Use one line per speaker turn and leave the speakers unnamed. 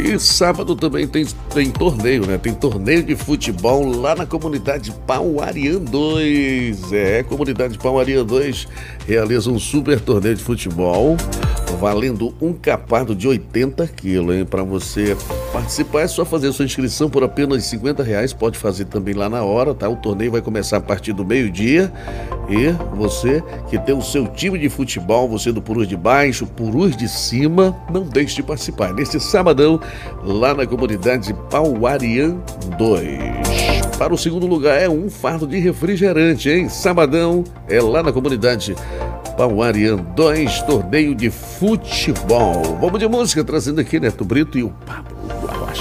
E sábado também tem torneio, né? Tem torneio de futebol lá na comunidade Pauarian 2. Comunidade Pauarian 2 realiza um super torneio de futebol, valendo um capado de 80 quilos, hein? Para você participar é só fazer sua inscrição por apenas R$50. Pode fazer também lá na hora, tá? O torneio vai começar a partir do meio-dia. E você que tem o seu time de futebol, você do Purus de Baixo, Purus de Cima, não deixe de participar. Nesse sabadão, lá na comunidade Pauarian 2. Para o segundo lugar é um fardo de refrigerante, hein? Sabadão é lá na comunidade Pauarian 2, torneio de futebol. Vamos de música, trazendo aqui Neto Brito e o Papo